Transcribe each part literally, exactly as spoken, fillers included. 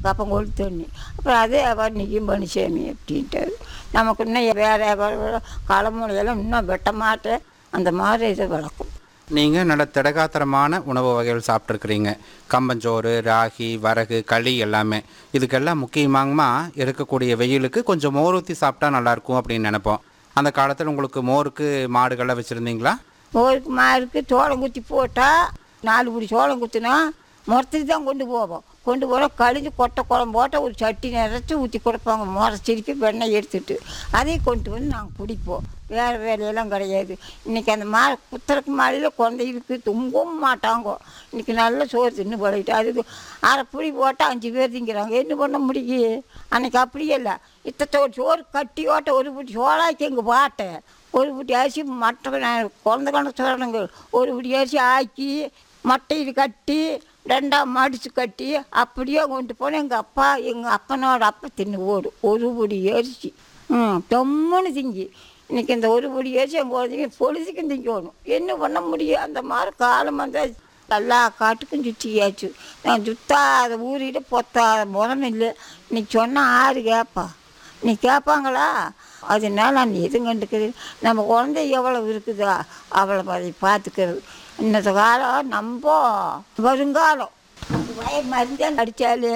கப்பங்கோழி தண்ணி. அப்புறம் அதே வியாபாரம் நிற்கும் பண்ணிச்சேமி அப்படின்ட்டாரு. நமக்கு இன்னும் வேறு வியாபாரம் களமூலையெல்லாம் இன்னும் வெட்ட மாட்டேன். அந்த மாதிரி இதை வளர்க்கும். நீங்கள் நல்ல திடகாத்திரமான உணவு வகைகள் சாப்பிட்ருக்குறீங்க. கம்பஞ்சோறு, ராகி, வரகு, களி எல்லாமே. இதுக்கெல்லாம் முக்கியமாகமா இருக்கக்கூடிய வெயிலுக்கு கொஞ்சம் மோர் ஊற்றி சாப்பிட்டா நல்லாயிருக்கும் அப்படின்னு நினைப்போம். அந்த காலத்தில் உங்களுக்கு மோருக்கு மாடுகள்லாம் வச்சுருந்தீங்களா? மோருக்கு மாருக்கு சோளம் குத்தி போட்டால் நாலு பிடி சோளம் குத்தினா முறத்துக்கு தான் கொண்டு போவோம். கொண்டு போனால் கழிஞ்சு கொட்டை குழம்பு போட்டால் ஒரு சட்டி நிறச்சி ஊற்றி கொடுப்பாங்க. முறை திருப்பி வெண்ணெய் எடுத்துட்டு அதையும் கொண்டு வந்து நாங்கள் பிடிப்போம். வேறு வேலையெல்லாம் கிடையாது. இன்றைக்கி அந்த மா குத்துறக்கு மாலையில் குழந்தைகளுக்கு தும்பவும் மாட்டாங்கோ. இன்றைக்கி நல்ல சோறு தின்னு பழகிட்டு அதுக்கு அரை புளி போட்டால் அஞ்சு பேர் திங்கிறாங்க. என்ன பண்ண முடியும்? அன்றைக்கி அப்படியே இல்லை. இத்தத்தோடு சோறு கட்டி ஓட்ட ஒரு பிடி சோளாக்கி எங்கள் பாட்டேன். ஒரு பிடி அரிசி மட்டை குழந்த கணக்கு சொல்கிறேங்க. ஒரு பிடி அரிசி ஆக்கி மட்டையில் கட்டி ரெண்டாம் மடித்து கட்டி அப்படியே கொண்டு போனேன். எங்கள் அப்பா எங்கள் அப்பனோட அப்பா தின்னு ஓடும். ஒரு பிடி அரிசி ம் தொம்முன்னு திங்கி. இன்றைக்கி இந்த ஒரு பிடி அரிசி எங்கள் குழந்தைங்க பொழுதுக்கும் திங்கணும். என்ன பண்ண முடியும்? அந்த மாதிரி காலம் வந்தால் எல்லா காட்டுக்கும் சுற்றியாச்சு. நான் சுத்தாத ஊறிட்டு பொத்தாத முறம் இல்லை. இன்னைக்கு சொன்னால் ஆறு கேட்பா. நீ கேட்பாங்களா? அதனால நான் எதுவும் கண்டுக்கிறது. நம்ம குழந்தை எவ்வளோ இருக்குதா அவளை அதை பார்த்துக்கிறது. இன்னத்த காலம் நம்ம வருங்காலம். வய மருந்தான் அடித்தாலே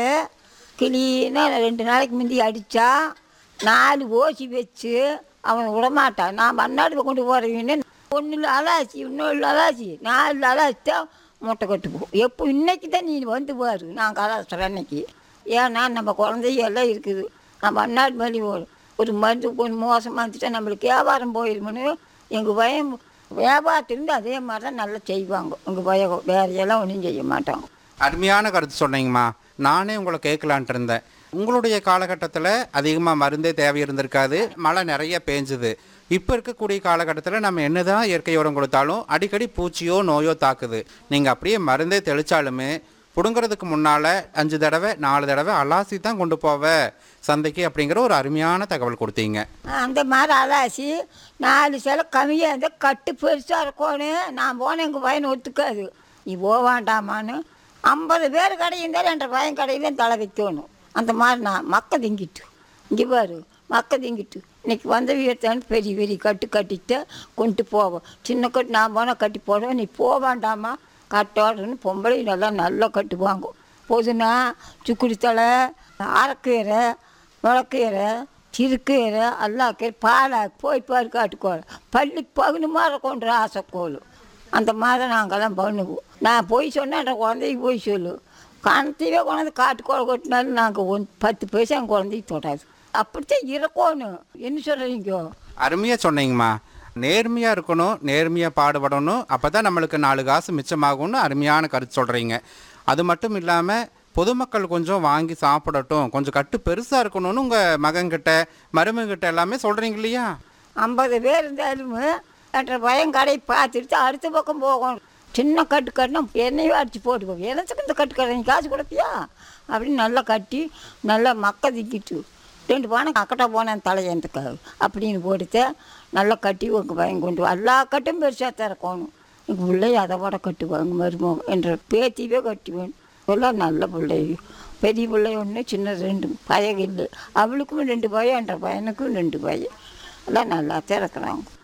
கிளீனாக ரெண்டு நாளைக்கு முந்தி அடித்தா நாலு ஓசி வச்சு அவன் விடமாட்டான். நான் மண்ணாடு கொண்டு போகிறவன்னு ஒன்றில் அலாசி இன்னொன்று அலாசி நாலு அலாசி தான் மூட்டை கட்டு போகும். எப்போ இன்னைக்கு தான் நீ வந்து பாரு நான் கலாசுறேன் அன்னைக்கு. ஏன்னா நம்ம குழந்தையெல்லாம் இருக்குது. நான் மண்ணாடு மாதிரி போடும். ஒரு மருந்து கொஞ்சம் மோசமாக இருந்துட்டா நம்மளுக்கு வியாபாரம் போயிடுமோன்னு எங்கள் பயம் வியாபாரத்திலேருந்து அதே மாதிரி தான் நல்லா செய்வாங்க. உங்கள் பயம் வேறையெல்லாம் ஒன்றும் செய்ய மாட்டாங்க. அருமையான கருத்து சொன்னீங்கம்மா. நானே உங்களை கேட்கலான்ட்டு இருந்தேன். உங்களுடைய காலகட்டத்தில் அதிகமாக மருந்தே தேவை இருந்திருக்காது. மழை நிறைய பேஞ்சுது. இப்போ இருக்கக்கூடிய காலகட்டத்தில் நம்ம என்ன தான் இயற்கை உரம் கொடுத்தாலும் அடிக்கடி பூச்சியோ நோயோ தாக்குது. நீங்கள் அப்படியே மருந்தே தெளித்தாலுமே பிடுங்கிறதுக்கு முன்னால் அஞ்சு தடவை நாலு தடவை அலாசி தான் கொண்டு போவ சந்தைக்கு அப்படிங்கிற ஒரு அருமையான தகவல் கொடுத்தீங்க. அந்த மாதிரி அலாசி நாலு சில கம்மியாக இருந்தால் கட்டு பெருசாக இருக்கணும். நான் போனேன் எங்கள் பையனை ஒத்துக்காது. நீ போவாண்டாமான்னு ஐம்பது பேர் கடை இருந்தாலும் என்ற பையன் கடையிலையும் தலை வைக்கணும். அந்த மாதிரி நான் மக்க திங்கிட்டு இங்கே பாரு மக்க திங்கிட்டு இன்றைக்கி வந்த வீரத்தான்னு பெரிய பெரிய கட்டு கட்டிட்டு கொண்டு போவோம். சின்ன கட்டு நான் போனால் கட்டி போடுவேன். நீ போவாண்டாமா கட்டோடுன்னு பொம்பளை நல்லா நல்லா கட்டுவாங்க. பொதுனா சுக்குடி தலை, அரைக்கீரை, முளக்கீரை, சிறுக்கீரை எல்லாம் கீரை பாலை போய் பாரு காட்டுக்கோள் பள்ளி பகுனு மாதிரி கொண்டு ஆசைக்கோள். அந்த மாதிரி நாங்கள்லாம் பண்ணுவோம். நான் போய் சொன்னேன் என் குழந்தைக்கு போய் சொல்லு. கணத்தையே கொண்டாந்து காட்டுக்கோள் கொட்டினாலும் நாங்கள் ஒன் பத்து பைசா என் குழந்தைக்கு தொடாது. அப்படித்தான் இருக்கணும். என்ன சொல்கிறீங்க? அருமையாக சொன்னீங்கம்மா. நேர்மையாக இருக்கணும், நேர்மையாக பாடுபடணும். அப்போ தான் நம்மளுக்கு நாலு காசு மிச்சமாகும்னு அருமையான கருத்து சொல்கிறீங்க. அது மட்டும் இல்லாமல் பொதுமக்கள் கொஞ்சம் வாங்கி சாப்பிடட்டும், கொஞ்சம் கட்டு பெருசாக இருக்கணும்னு உங்கள் மகன்கிட்ட மருமகிட்ட எல்லாமே சொல்கிறீங்க இல்லையா? ஐம்பது பேர் இருந்தாலும் என்ற பயம் கடையை பார்த்துட்டு அடுத்த பக்கம் போகணும். சின்ன கட்டு கட்டினா என்னையும் அடித்து போட்டுக்கோ. எனக்கு இந்த கட்டு கட்டுற நீ காசு கொடுப்பியா அப்படின்னு நல்லா கட்டி நல்லா மக்க திக்கிட்டு ரெண்டு பானை அக்கட்டா போனேன் தலையந்துக்காக அப்படின்னு போட்டுட்டு நல்லா கட்டி உங்கள் பையன் கொண்டு எல்லா கட்டும் பெருசாக திறக்கணும். எங்கள் பிள்ளைய அதை விட கட்டுவாங்க மருமகம் என்ற பேத்தியவே கட்டுவேன். எல்லாம் நல்ல பிள்ளை. பெரிய பிள்ளை ஒன்று சின்ன ரெண்டு பையன் இல்லை. அவளுக்கும் ரெண்டு பையன் என்ற பையனுக்கும் ரெண்டு பையன் எல்லாம் நல்லா திறக்கிறாங்க.